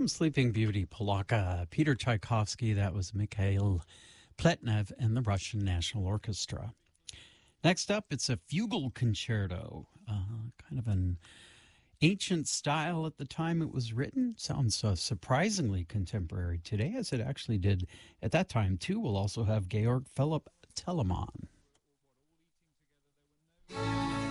From Sleeping Beauty, Polaka, Peter Tchaikovsky, that was Mikhail Pletnev and the Russian National Orchestra. Next up, it's a fugal concerto, kind of an ancient style at the time it was written. Sounds surprisingly contemporary today, as it actually did at that time, too. We'll also have Georg Philipp Telemann.